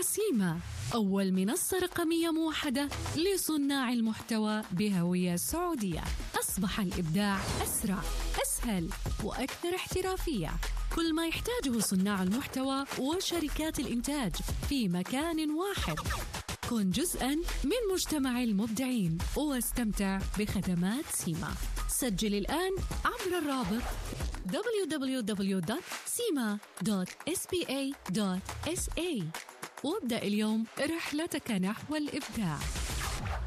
سيما، أول منصة رقمية موحدة لصناع المحتوى بهوية سعودية. أصبح الإبداع أسرع، أسهل وأكثر احترافية. كل ما يحتاجه صناع المحتوى وشركات الإنتاج في مكان واحد. كن جزءاً من مجتمع المبدعين واستمتع بخدمات سيما. سجل الآن عبر الرابط www.sima.spa.sa وابدأ اليوم رحلتك نحو الإبداع.